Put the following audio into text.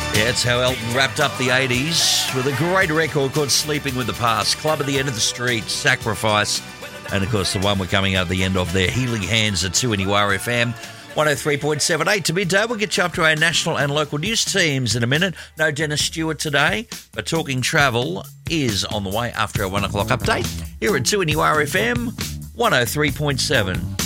Yeah, that's how Elton wrapped up the 80s with a great record called Sleeping with the Past, Club at the End of the Street, Sacrifice, and of course the one we're coming out the end of there, Healing Hands at 2NURFM. 103.78 to midday. We'll get you up to our national and local news teams in a minute. No Dennis Stewart today, but Talking Travel is on the way after our 1 o'clock update here at 2NURFM 103.7.